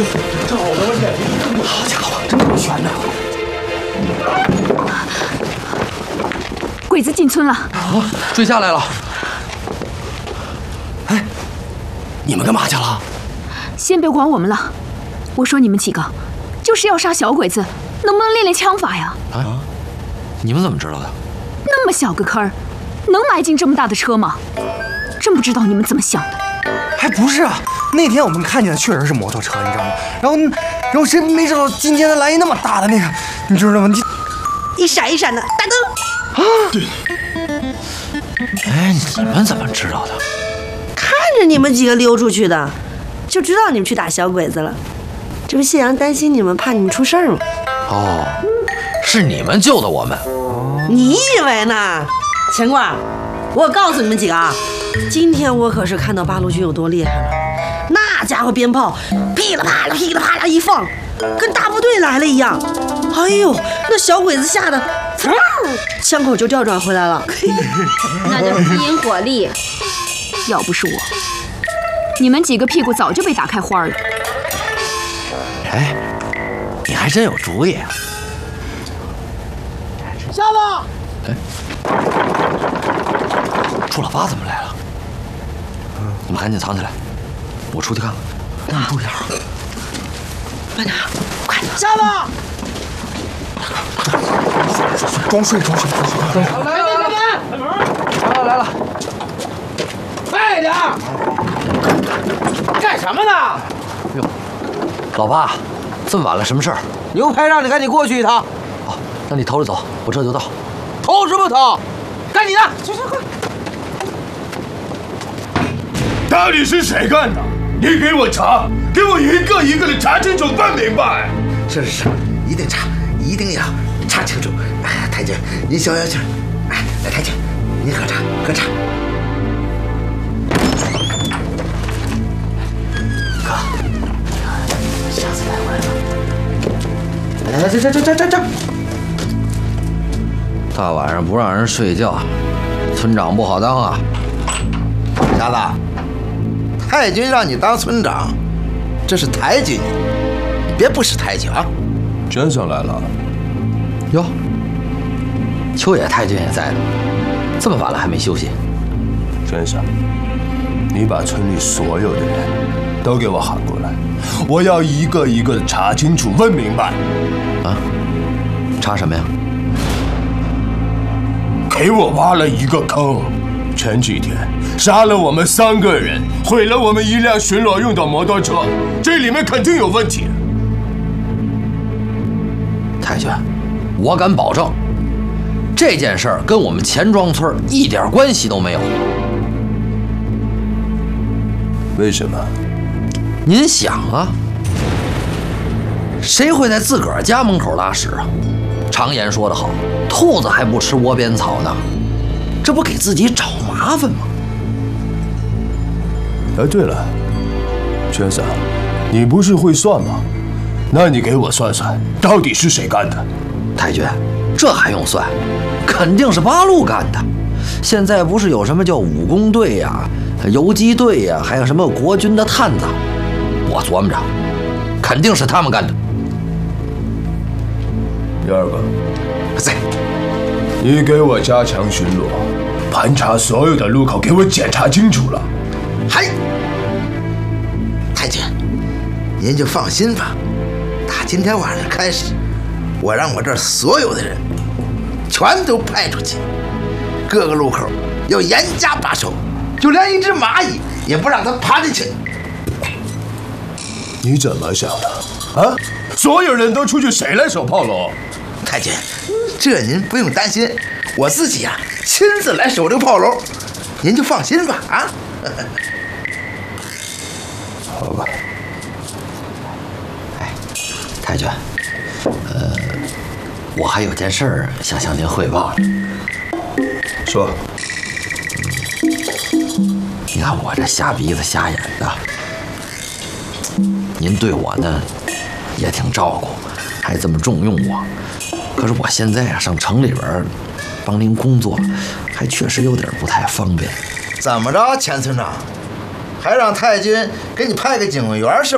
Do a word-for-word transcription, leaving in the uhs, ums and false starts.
呦，照的我眼睛！好家伙，这么悬呐！ 鬼子进村了！ 啊，追下来了！哎，你们干嘛去了？ 先别管我们了，我说你们几个，就是要杀小鬼子，能不能练练枪法呀？ 啊，你们怎么知道的？ 那么小个坑儿，能埋进这么大的车吗？真不知道你们怎么想的。 还不是啊，那天我们看见的确实是摩托车，你知道吗？然后，然后谁没知道今天的来一那么大的那个，你知道吗？你一闪一闪的大灯。 啊，对。哎，你们怎么知道的？ 看着你们几个溜出去的，就知道你们去打小鬼子了。这不谢阳担心你们，怕你们出事儿吗？ 哦，是你们救的我们。 你以为呢？钱罐，我告诉你们几个啊，今天我可是看到八路军有多厉害了。那家伙鞭炮噼里啪啦噼里啪啦一放，跟大部队来了一样。哎呦，那小鬼子吓得，噌，枪口就调转回来了。 那就是吸引火力。要不是我，你们几个屁股早就被打开花了。 哎，你还真有主意啊！ 下吧。 哎，楚老八怎么来了？嗯，你们赶紧藏起来，我出去看看。那你注意点。 慢点，快下吧。装睡，装睡，装睡。 来来来来，开门！ 来了来了， 快点！干什么呢？ 哟，老八，这么晚了，什么事儿？ 牛排让你赶紧过去一趟。 哦，那你偷着走，我这就到。 偷什么偷？赶紧的！去去快！ 到底是谁干的？你给我查，给我一个一个的查清楚，办明白。 是是是，一定查，一定要查清楚。哎，太君，您消消气儿。哎，来，太君，您喝茶，喝茶。 哥，下次带回来吧。 来来来，这这这这这这。 大晚上不让人睡觉，村长不好当啊！ 瞎子，太君让你当村长，这是抬举你，你别不识抬举啊！ 真相来了。 哟，秋野太君也在呢，这么晚了还没休息。 真相，你把村里所有的人都给我喊过来，我要一个一个的查清楚、问明白。 啊？查什么呀？ 给我挖了一个坑，前几天杀了我们三个人，毁了我们一辆巡逻用的摩托车，这里面肯定有问题。 太君，我敢保证，这件事儿跟我们钱庄村一点关系都没有。 为什么？ 您想啊，谁会在自个儿家门口拉屎啊？常言说得好，兔子还不吃窝边草呢，这不给自己找麻烦吗？ 哎，对了，圈子，你不是会算吗？那你给我算算，到底是谁干的？ 太君，这还用算？肯定是八路干的。现在不是有什么叫武工队呀、游击队呀，还有什么国军的探子？我琢磨着，肯定是他们干的。 第二个， 在， 你给我加强巡逻，盘查所有的路口，给我检查清楚了。 嗨，太君，您就放心吧，打今天晚上开始，我让我这儿所有的人全都派出去，各个路口要严加把守，就连一只蚂蚁也不让它爬进去。 你怎么想的？啊？所有人都出去，谁来守炮楼？ 太君，这您不用担心，我自己呀、啊、亲自来守这个炮楼，您就放心吧啊。 好吧。 哎，太君，呃，我还有件事儿想向您汇报呢。 说。 你看我这瞎鼻子瞎眼的，您对我呢也挺照顾，还这么重用我。可是我现在啊上城里边帮您工作，还确实有点不太方便。 怎么着，钱村长，还让太君给你派个警卫员是